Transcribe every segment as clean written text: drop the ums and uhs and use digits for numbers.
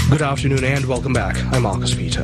Good afternoon and welcome back. I'm Marcus Peter.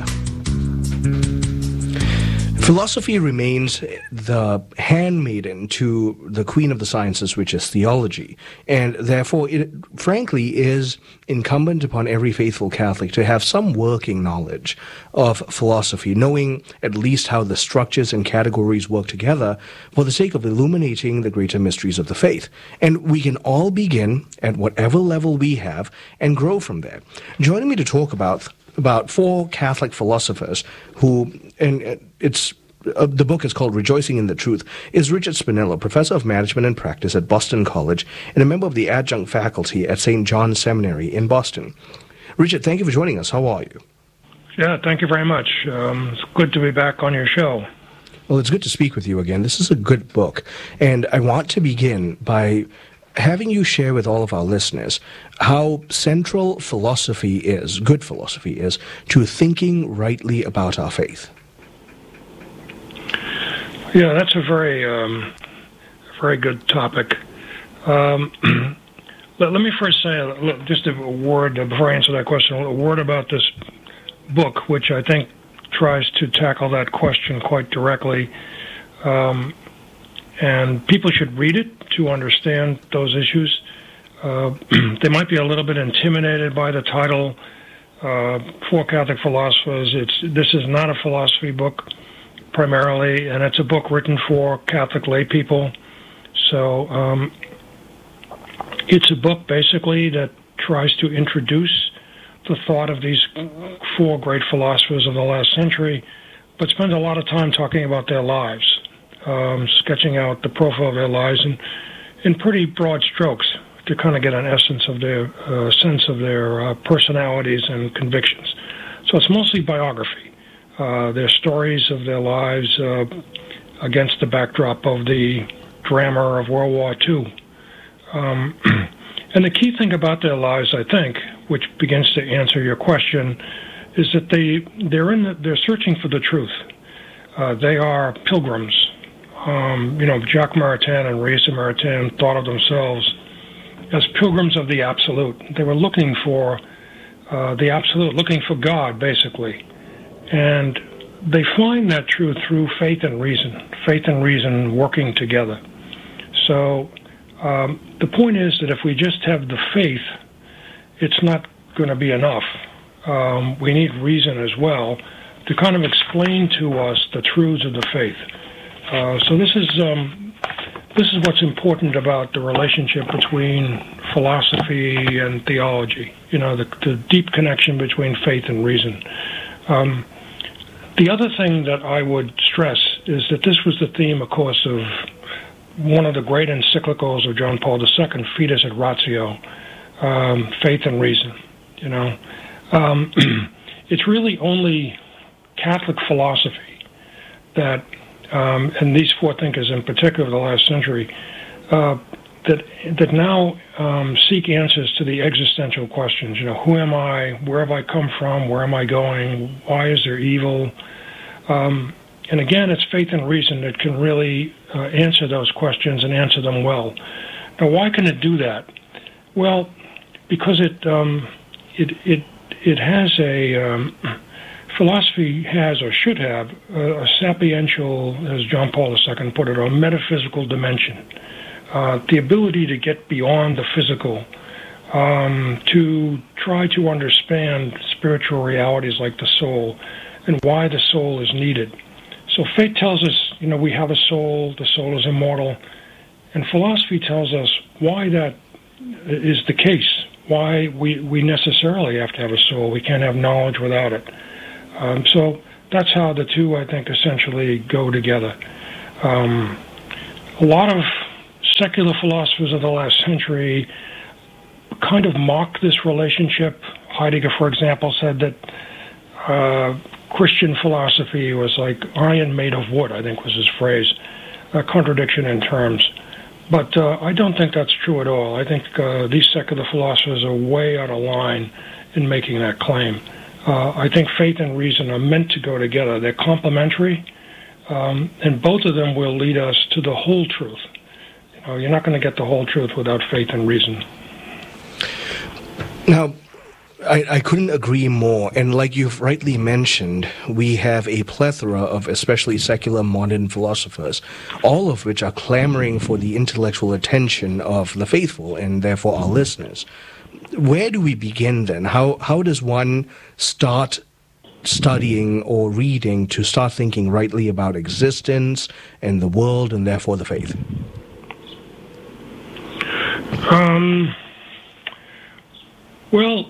Philosophy remains the handmaiden to the queen of the sciences, which is theology. And therefore, it frankly is incumbent upon every faithful Catholic to have some working knowledge of philosophy, knowing at least how the structures and categories work together for the sake of illuminating the greater mysteries of the faith. And we can all begin at whatever level we have and grow from there. Joining me to talk about four Catholic philosophers who, and it's the book is called Rejoicing in the Truth, is Richard Spinello, Professor of Management and Practice at Boston College and a member of the adjunct faculty at St. John's Seminary in Boston. Richard, thank you for joining us. How are you? Yeah, thank you very much. It's good to be back on your show. Well, it's good to speak with you again. This is a good book, and I want to begin by having you share with all of our listeners how central philosophy is, good philosophy is, to thinking rightly about our faith. Yeah, that's a very good topic. Let me first say just a word before I answer that question, a word about this book, which I think tries to tackle that question quite directly. And people should read it to understand those issues. They might be a little bit intimidated by the title, Four Catholic Philosophers. This is not a philosophy book, primarily, and it's a book written for Catholic lay people. So it's a book, basically, that tries to introduce the thought of these four great philosophers of the last century, but spends a lot of time talking about their lives, sketching out the profile of their lives in pretty broad strokes to kind of get an essence of their sense of their personalities and convictions. So it's mostly biography. Their stories of their lives against the backdrop of the drama of World War II. And the key thing about their lives, I think, which begins to answer your question, is that they're searching for the truth. They are pilgrims. Jacques Maritain and Riesa Maritain thought of themselves as pilgrims of the absolute. They were looking for the absolute, looking for God, basically. And they find that truth through faith and reason working together. So the point is that if we just have the faith, it's not going to be enough. We need reason as well to kind of explain to us the truths of the faith. So this is what's important about the relationship between philosophy and theology, the deep connection between faith and reason. The other thing that I would stress is that this was the theme, of course, of one of the great encyclicals of John Paul II, Fides et Ratio, faith and reason. It's really only Catholic philosophy that, and these four thinkers in particular of the last century, that now seek answers to the existential questions. Who am I? Where have I come from? Where am I going? Why is there evil? And again, it's faith and reason that can really answer those questions and answer them well. Now, why can it do that? Well, because it has a philosophy has or should have a sapiential, as John Paul II put it, a metaphysical dimension. The ability to get beyond the physical, to try to understand spiritual realities like the soul and why the soul is needed. So faith tells us, we have a soul, the soul is immortal, and philosophy tells us why that is the case, why we necessarily have to have a soul. We can't have knowledge without it. So that's how the two, I think, essentially go together. A lot of secular philosophers of the last century kind of mock this relationship. Heidegger, for example, said that Christian philosophy was like iron made of wood, I think was his phrase, a contradiction in terms. But I don't think that's true at all. I think these secular philosophers are way out of line in making that claim. I think faith and reason are meant to go together. They're complementary, and both of them will lead us to the whole truth. You're not going to get the whole truth without faith and reason. Now, I couldn't agree more. And like you've rightly mentioned, we have a plethora of especially secular modern philosophers, all of which are clamoring for the intellectual attention of the faithful and therefore our listeners. Where do we begin then? How does one start studying or reading to start thinking rightly about existence and the world and therefore the faith? Well,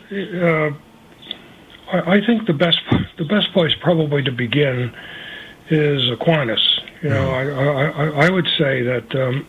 I think the best place probably to begin is Aquinas. You know, I would say that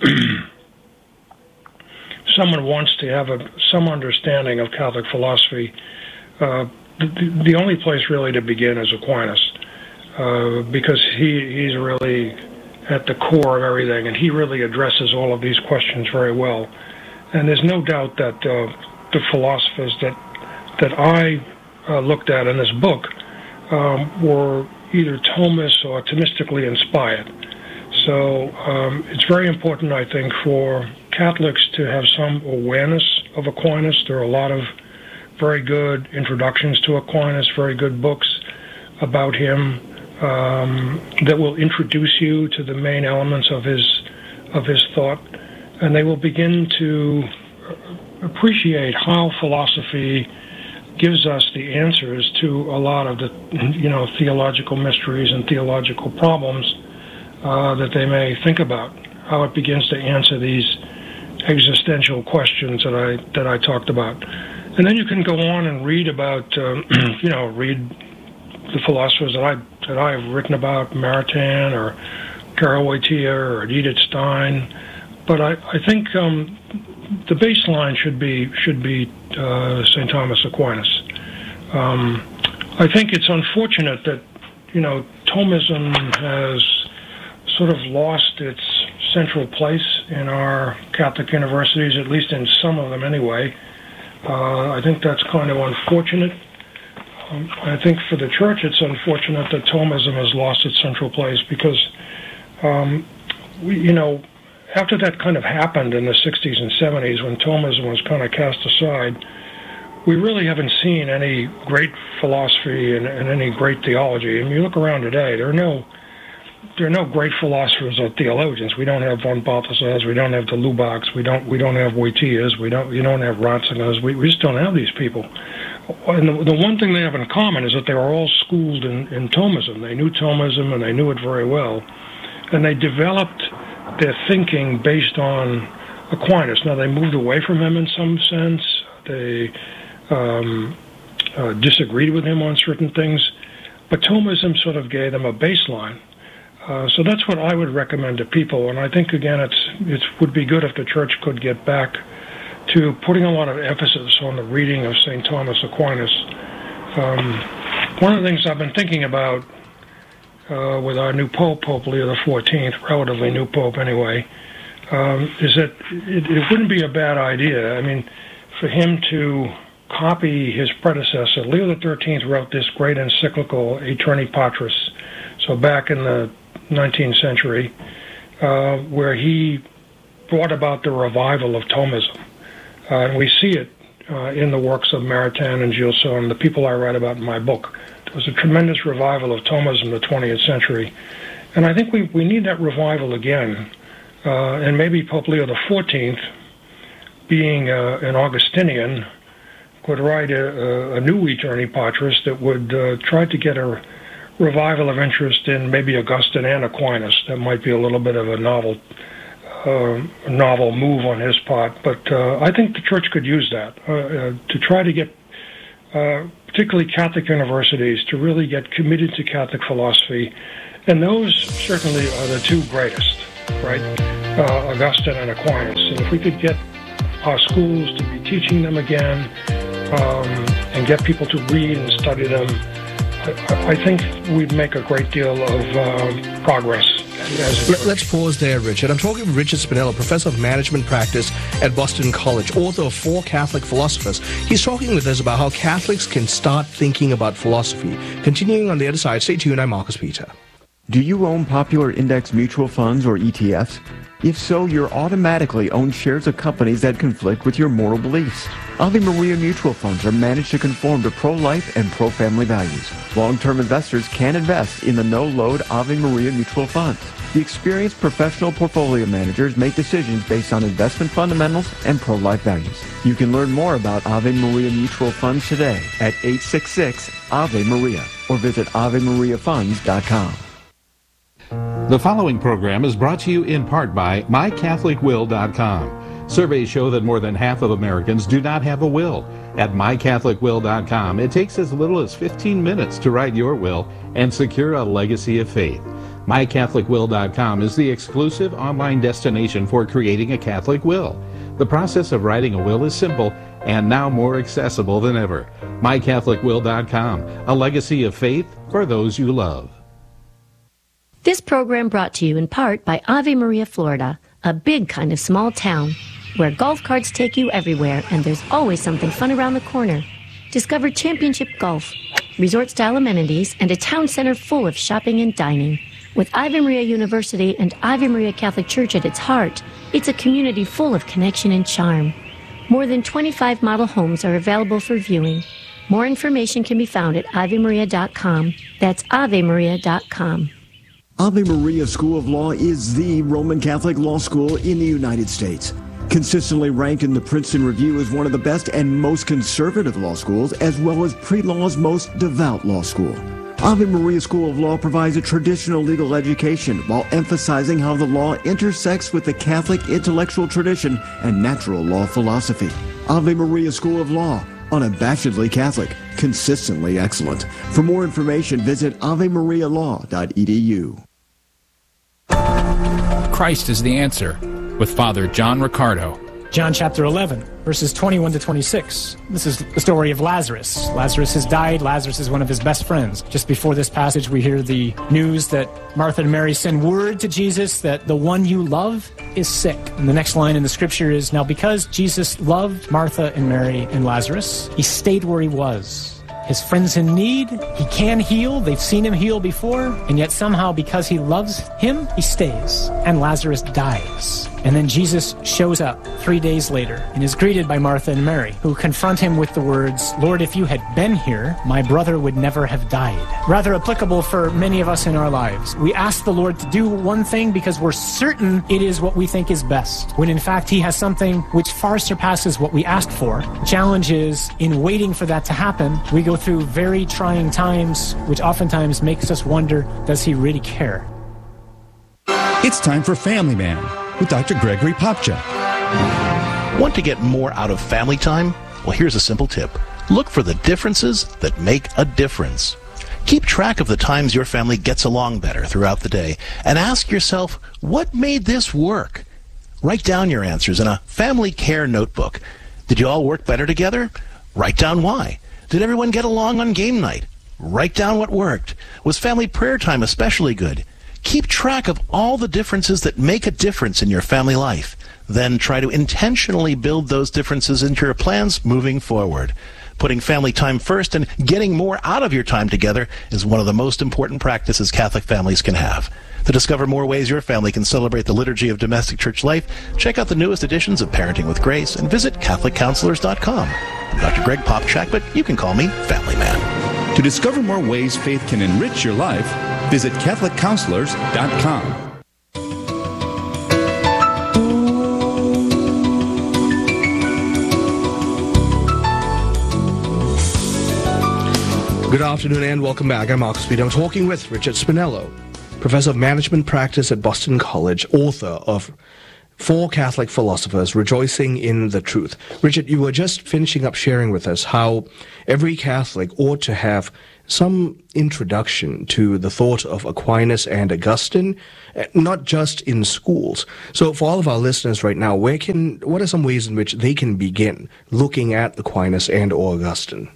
someone wants to have some understanding of Catholic philosophy. The only place really to begin is Aquinas, because he's really at the core of everything, and he really addresses all of these questions very well. And there's no doubt that the philosophers that I looked at in this book were either Thomist or Thomistically inspired. So it's very important, I think, for Catholics to have some awareness of Aquinas. There are a lot of very good introductions to Aquinas, very good books about him that will introduce you to the main elements of his thought, and they will begin to appreciate how philosophy gives us the answers to a lot of the theological mysteries and theological problems that they may think about. How it begins to answer these existential questions that I talked about. And then you can go on and read about, read the philosophers that I've written about, Maritain or Karol Wojtyła or Edith Stein. But I think the baseline should be St. Thomas Aquinas. I think it's unfortunate that Thomism has sort of lost its central place in our Catholic universities, at least in some of them anyway. I think that's kind of unfortunate. I think for the Church it's unfortunate that Thomism has lost its central place because, after that kind of happened in the 60s and 70s when Thomism was kind of cast aside, we really haven't seen any great philosophy and any great theology. And you look around today, there are no great philosophers or theologians. We don't have von Balthasars, we don't have the Lubachs, we don't have Wojtyłas, you don't have Ratzingers. We just don't have these people. And the one thing they have in common is that they were all schooled in Thomism. They knew Thomism and they knew it very well, and they developed their thinking based on Aquinas. Now they moved away from him in some sense. They disagreed with him on certain things, but Thomism sort of gave them a baseline. So that's what I would recommend to people, and I think again it would be good if the Church could get back to putting a lot of emphasis on the reading of St. Thomas Aquinas. One of the things I've been thinking about with our new Pope, Pope Leo XIV, relatively new Pope anyway, is that it wouldn't be a bad idea. I mean, for him to copy his predecessor. Leo XIII wrote this great encyclical, Aeterni Patris, so back in the 19th century, where he brought about the revival of Thomism. And we see it in the works of Maritain and Gilson, the people I write about in my book. There was a tremendous revival of Thomism in the 20th century. And I think we need that revival again. And maybe Pope Leo XIV, being an Augustinian, could write a new Aeterni Patris that would try to get a revival of interest in maybe Augustine and Aquinas. That might be a little bit of a novel move on his part, but I think the Church could use that to try to get particularly Catholic universities to really get committed to Catholic philosophy, and those certainly are the two greatest, right? Augustine and Aquinas. And if we could get our schools to be teaching them again and get people to read and study them, I think we'd make a great deal of progress. Let's pause there, Richard. I'm talking with Richard Spinella, Professor of Management Practice at Boston College, author of 4 Catholic Philosophers. He's talking with us about how Catholics can start thinking about philosophy. Continuing on the other side, stay tuned. I'm Marcus Peter. Do you own popular index mutual funds or ETFs? If so, you're automatically own shares of companies that conflict with your moral beliefs. Ave Maria mutual funds are managed to conform to pro-life and pro-family values. Long-term investors can invest in the no-load Ave Maria mutual funds. The experienced professional portfolio managers make decisions based on investment fundamentals and pro-life values. You can learn more about Ave Maria mutual funds today at 866 Ave Maria or visit AveMariaFunds.com. The following program is brought to you in part by MyCatholicWill.com. Surveys show that more than half of Americans do not have a will. At MyCatholicWill.com, it takes as little as 15 minutes to write your will and secure a legacy of faith. MyCatholicWill.com is the exclusive online destination for creating a Catholic will. The process of writing a will is simple and now more accessible than ever. MyCatholicWill.com, a legacy of faith for those you love. This program brought to you in part by Ave Maria, Florida, a big kind of small town where golf carts take you everywhere and there's always something fun around the corner. Discover championship golf, resort-style amenities, and a town center full of shopping and dining. With Ave Maria University and Ave Maria Catholic Church at its heart, it's a community full of connection and charm. More than 25 model homes are available for viewing. More information can be found at AveMaria.com. That's AveMaria.com. Ave Maria School of Law is the Roman Catholic law school in the United States. Consistently ranked in the Princeton Review as one of the best and most conservative law schools, as well as pre-law's most devout law school. Ave Maria School of Law provides a traditional legal education while emphasizing how the law intersects with the Catholic intellectual tradition and natural law philosophy. Ave Maria School of Law, unabashedly Catholic, consistently excellent. For more information, visit avemarialaw.edu. Christ is the answer, with Father John Riccardo. John chapter 11, verses 21 to 26. This is the story of Lazarus. Lazarus has died. Lazarus is one of his best friends. Just before this passage, we hear the news that Martha and Mary send word to Jesus that the one you love is sick. And the next line in the scripture is, now because Jesus loved Martha and Mary and Lazarus, he stayed where he was. His friend's in need. He can heal. They've seen him heal before. And yet somehow, because he loves him, he stays. And Lazarus dies. And then Jesus shows up 3 days later and is greeted by Martha and Mary, who confront him with the words, Lord, if you had been here, my brother would never have died. Rather applicable for many of us in our lives. We ask the Lord to do one thing because we're certain it is what we think is best, when in fact he has something which far surpasses what we asked for. The challenge is, in waiting for that to happen, we go through very trying times, which oftentimes makes us wonder, does he really care? It's time for Family Man with Dr. Gregory Popcak. Want to get more out of family time? Well, here's a simple tip. Look for the differences that make a difference. Keep track of the times your family gets along better throughout the day and ask yourself, what made this work? Write down your answers in a family care notebook. Did you all work better together? Write down why. Did everyone get along on game night? Write down what worked. Was family prayer time especially good? Keep track of all the differences that make a difference in your family life. Then try to intentionally build those differences into your plans moving forward. Putting family time first and getting more out of your time together is one of the most important practices Catholic families can have. To discover more ways your family can celebrate the liturgy of domestic church life, check out the newest editions of Parenting with Grace and visit CatholicCounselors.com. I'm Dr. Greg Popcak, but you can call me Family Man. To discover more ways faith can enrich your life, visit CatholicCounselors.com. Good afternoon and welcome back. I'm Marcus Speed. I'm talking with Richard Spinello, Professor of Management Practice at Boston College, author of Four Catholic Philosophers Rejoicing in the Truth. Richard, you were just finishing up sharing with us how every Catholic ought to have some introduction to the thought of Aquinas and Augustine, not just in schools. So for all of our listeners right now, what are some ways in which they can begin looking at Aquinas and or Augustine?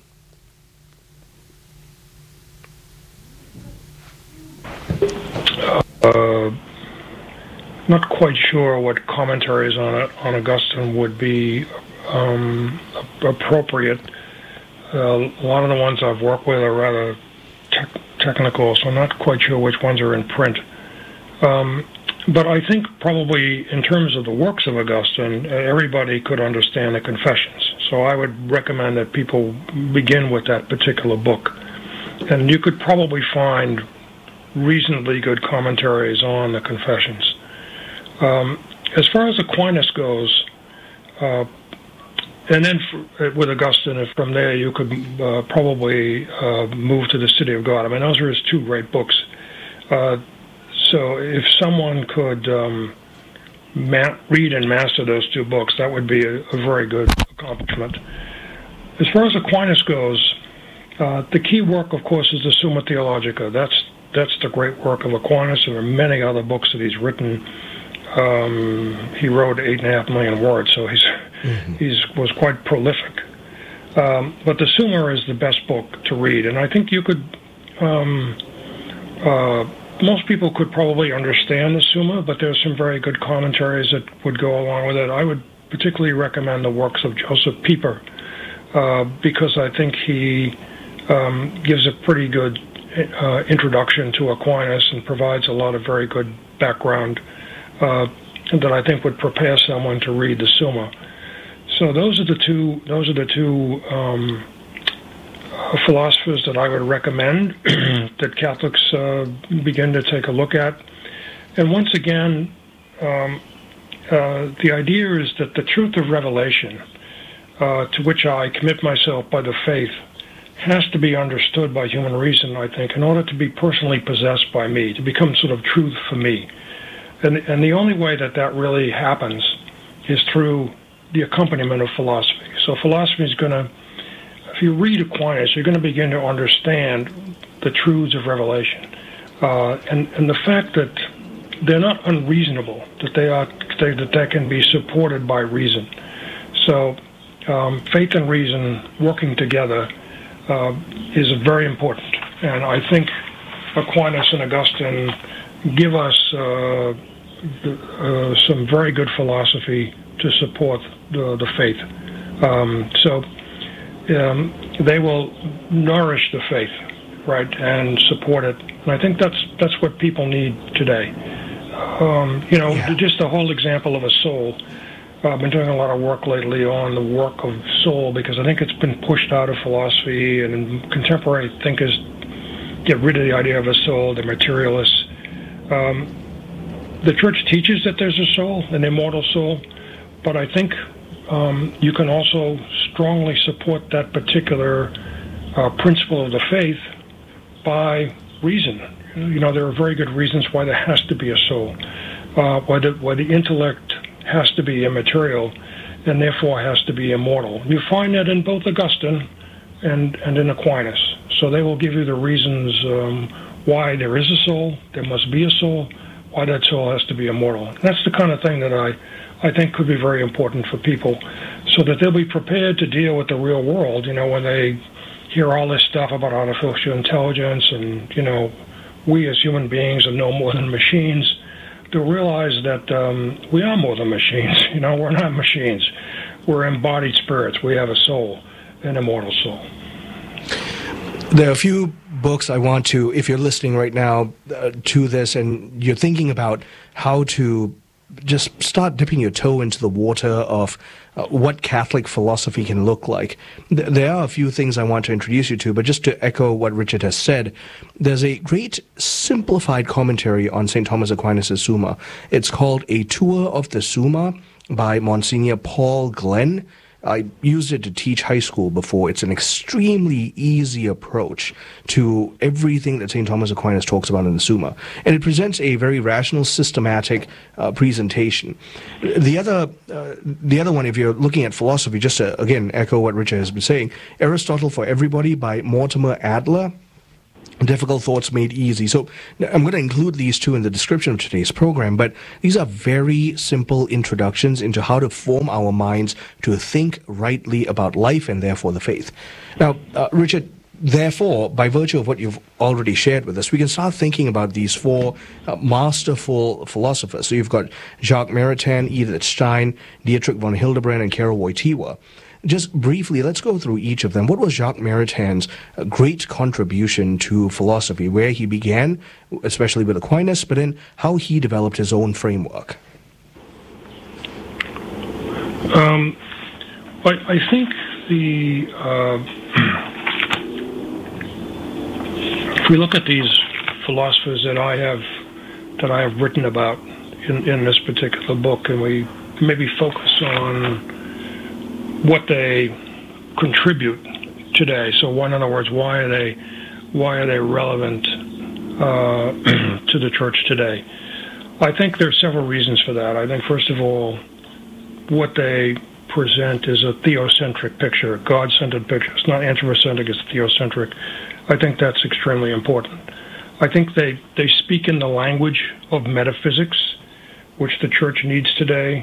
Not quite sure what commentaries on Augustine would be appropriate. A lot of the ones I've worked with are rather technical, so I'm not quite sure which ones are in print. But I think probably in terms of the works of Augustine, everybody could understand the Confessions. So I would recommend that people begin with that particular book. And you could probably find reasonably good commentaries on the Confessions. As far as Aquinas goes, and then with Augustine, if from there you could probably move to the City of God. I mean, those are his two great books. So if someone could read and master those two books, that would be a very good accomplishment. As far as Aquinas goes, the key work, of course, is the Summa Theologica. That's the great work of Aquinas. There are many other books that he's written. He wrote 8.5 million words, so he was quite prolific. But the Summa is the best book to read, and I think you could. Most people could probably understand the Summa, but there's some very good commentaries that would go along with it. I would particularly recommend the works of Joseph Pieper, because I think he gives a pretty good introduction to Aquinas and provides a lot of very good background that I think would prepare someone to read the Summa. So those are the two philosophers that I would recommend that Catholics begin to take a look at. And once again, the idea is that the truth of revelation, to which I commit myself by the faith, has to be understood by human reason, I think, in order to be personally possessed by me, to become sort of truth for me. And the only way that really happens is through the accompaniment of philosophy. So philosophy is going to, if you read Aquinas, you're going to begin to understand the truths of revelation. And the fact that they're not unreasonable, that they can be supported by reason. So faith and reason working together is very important. And I think Aquinas and Augustine give us some very good philosophy to support the faith. So they will nourish the faith, right, and support it. And I think that's what people need today. Just the whole example of a soul. I've been doing a lot of work lately on the work of soul because I think it's been pushed out of philosophy, and contemporary thinkers get rid of the idea of a soul. They're materialists. The Church teaches that there's a soul, an immortal soul, but I think you can also strongly support that particular principle of the faith by reason. There are very good reasons why there has to be a soul, why the intellect has to be immaterial and therefore has to be immortal. You find that in both Augustine and in Aquinas. So they will give you the reasons why there is a soul, there must be a soul, why that soul has to be immortal. And that's the kind of thing that I think could be very important for people, so that they'll be prepared to deal with the real world, when they hear all this stuff about artificial intelligence and, we as human beings are no more than machines. To realize that we are more than machines. We're not machines. We're embodied spirits. We have a soul, an immortal soul. There are a few books I want to, if you're listening right now to this and you're thinking about how to just start dipping your toe into the water of what Catholic philosophy can look like. There are a few things I want to introduce you to, but just to echo what Richard has said, there's a great simplified commentary on St. Thomas Aquinas' Summa. It's called A Tour of the Summa by Monsignor Paul Glenn. I used it to teach high school before. It's an extremely easy approach to everything that St. Thomas Aquinas talks about in the Summa. And it presents a very rational, systematic presentation. The other one, if you're looking at philosophy, just to, again, echo what Richard has been saying, Aristotle for Everybody by Mortimer Adler. Difficult Thoughts Made Easy. So I'm going to include these two in the description of today's program, but these are very simple introductions into how to form our minds to think rightly about life and therefore the faith. Now, Richard, therefore, by virtue of what you've already shared with us, we can start thinking about these four masterful philosophers. So you've got Jacques Maritain, Edith Stein, Dietrich von Hildebrand, and Karol Wojtyła. just briefly, let's go through each of them. What was Jacques Maritain's great contribution to philosophy, where he began, especially with Aquinas, but then how he developed his own framework? I think if we look at these philosophers that I have written about in this particular book, and we maybe focus on what they contribute today. So, in other words, why are they relevant to the church today? I think there are several reasons for that. I think, first of all, what they present is a theocentric picture, a God-centered picture. It's not anthropocentric, it's theocentric. I think that's extremely important. I think they speak in the language of metaphysics, which the church needs today.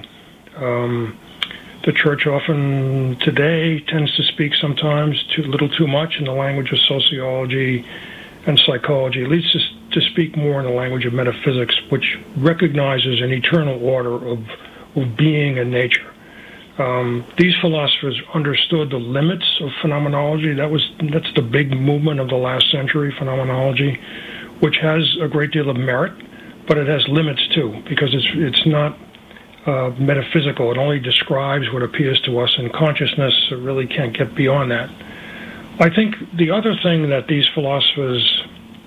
The church often today tends to speak sometimes a little too much in the language of sociology and psychology. It leads us to speak more in the language of metaphysics, which recognizes an eternal order of being and nature. These philosophers understood the limits of phenomenology. That's the big movement of the last century, phenomenology, which has a great deal of merit, but it has limits too, because it's not metaphysical. It only describes what appears to us in consciousness. It really can't get beyond that. I think the other thing that these philosophers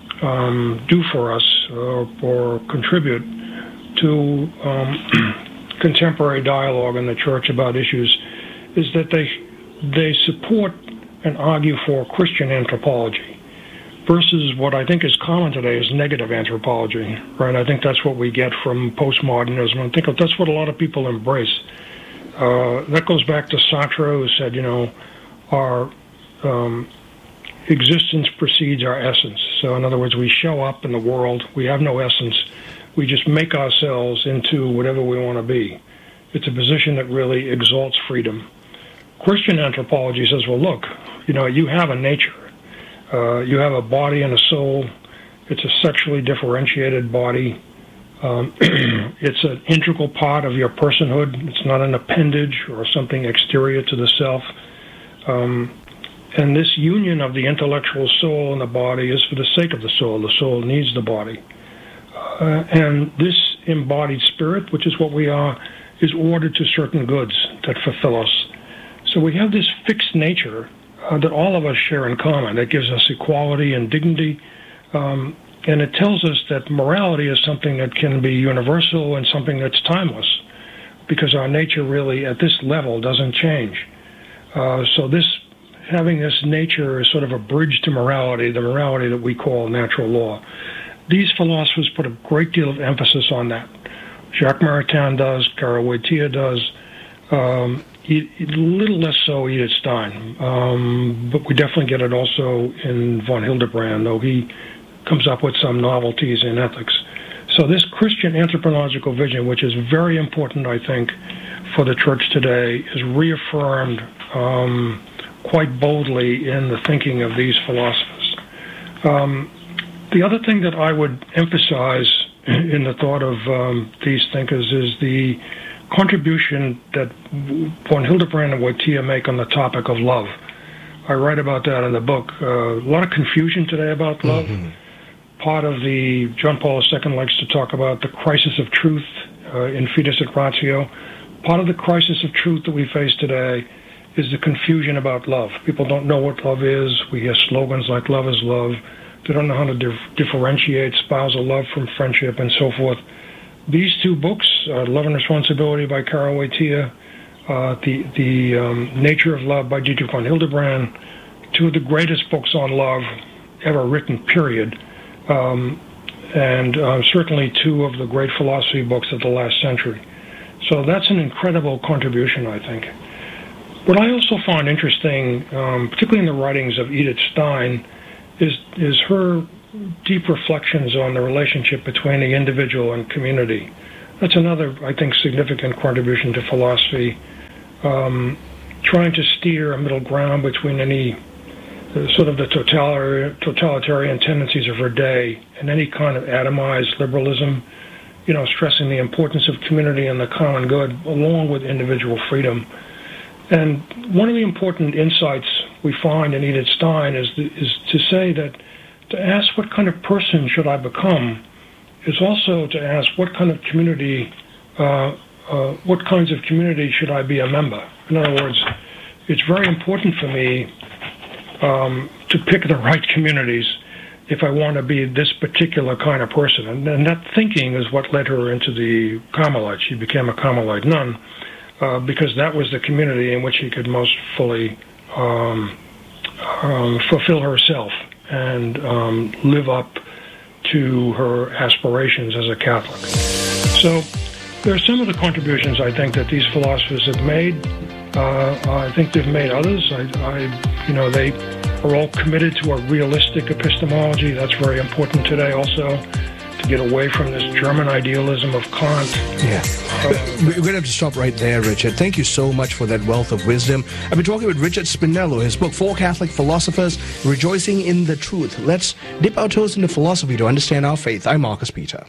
do for us or contribute to contemporary dialogue in the church about issues is that they support and argue for Christian anthropology versus what I think is common today is negative anthropology, right? I think that's what we get from postmodernism. I think that's what a lot of people embrace. That goes back to Sartre, who said, our existence precedes our essence. So in other words, we show up in the world, we have no essence, we just make ourselves into whatever we want to be. It's a position that really exalts freedom. Christian anthropology says, well, look, you have a nature. You have a body and a soul. It's a sexually differentiated body. It's an integral part of your personhood. It's not an appendage or something exterior to the self. And this union of the intellectual soul and the body is for the sake of the soul. The soul needs the body. And this embodied spirit, which is what we are, is ordered to certain goods that fulfill us. So we have this fixed nature that all of us share in common. That gives us equality and dignity. And it tells us that morality is something that can be universal and something that's timeless, because our nature really, at this level, doesn't change. So having this nature is sort of a bridge to morality, the morality that we call natural law. These philosophers put a great deal of emphasis on that. Jacques Maritain does, Karol Wojtyla does, a little less so Edith Stein, but we definitely get it also in von Hildebrand, though he comes up with some novelties in ethics. So this Christian anthropological vision, which is very important, I think, for the church today, is reaffirmed quite boldly in the thinking of these philosophers. The other thing that I would emphasize in the thought of these thinkers is the contribution that von Hildebrand and Wojtyla make on the topic of love. I write about that in the book. A lot of confusion today about love. Mm-hmm. Part of John Paul II likes to talk about the crisis of truth in Fides et Ratio. Part of the crisis of truth that we face today is the confusion about love. People don't know what love is. We hear slogans like love is love. They don't know how to differentiate spousal love from friendship and so forth. These two books, Love and Responsibility by Karol Wojtyla, the Nature of Love by Dietrich von Hildebrand, two of the greatest books on love ever written, period. And certainly two of the great philosophy books of the last century. So that's an incredible contribution, I think. What I also find interesting, particularly in the writings of Edith Stein, is her deep reflections on the relationship between the individual and community. That's another, I think, significant contribution to philosophy, trying to steer a middle ground between any sort of the totalitarian tendencies of her day and any kind of atomized liberalism, stressing the importance of community and the common good along with individual freedom. And one of the important insights we find in Edith Stein is to say that to ask what kind of person should I become is also to ask what kind of community, what kinds of community should I be a member. In other words, it's very important for me to pick the right communities if I want to be this particular kind of person. And that thinking is what led her into the Carmelite. She became a Carmelite nun because that was the community in which she could most fully fulfill herself and live up to her aspirations as a Catholic. So there are some of the contributions I think that these philosophers have made. I think they've made others. They are all committed to a realistic epistemology. That's very important today also, to get away from this German idealism of Kant. Yeah. We're going to have to stop right there, Richard. Thank you so much for that wealth of wisdom. I've been talking with Richard Spinello, his book, Four Catholic Philosophers, Rejoicing in the Truth. Let's dip our toes into philosophy to understand our faith. I'm Marcus Peter.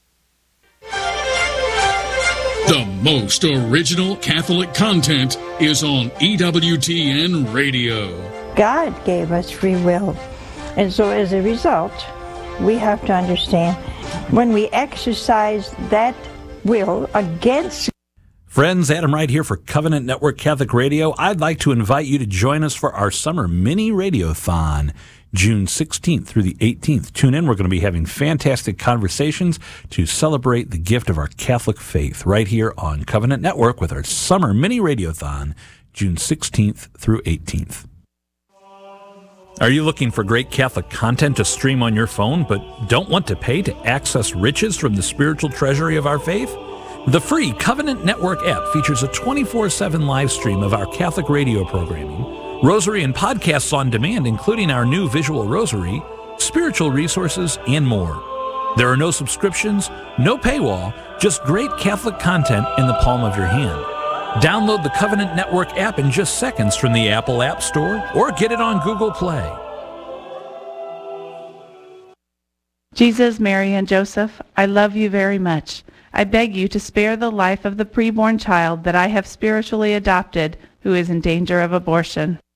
The most original Catholic content is on EWTN Radio. God gave us free will, and so as a result, we have to understand when we exercise that will against. Friends, Adam Wright here for Covenant Network Catholic Radio. I'd like to invite you to join us for our summer mini radiothon, June 16th through the 18th. Tune in. We're going to be having fantastic conversations to celebrate the gift of our Catholic faith right here on Covenant Network with our summer mini radiothon, June 16th through 18th. Are you looking for great Catholic content to stream on your phone but don't want to pay to access riches from the spiritual treasury of our faith? The free Covenant Network app features a 24/7 live stream of our Catholic radio programming, rosary and podcasts on demand, including our new visual rosary, spiritual resources, and more. There are no subscriptions, no paywall, just great Catholic content in the palm of your hand. Download the Covenant Network app in just seconds from the Apple App Store or get it on Google Play. Jesus, Mary, and Joseph, I love you very much. I beg you to spare the life of the preborn child that I have spiritually adopted who is in danger of abortion.